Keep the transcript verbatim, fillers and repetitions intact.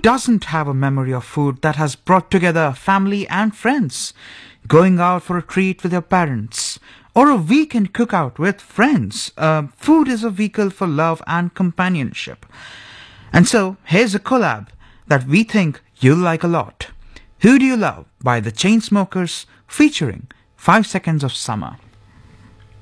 doesn't have a memory of food that has brought together family and friends? Going out for a treat with your parents, or a weekend cookout with friends. Uh, food is a vehicle for love and companionship. And so, here's a collab that we think you'll like a lot. Who Do You Love by the Chainsmokers featuring five Seconds of Summer.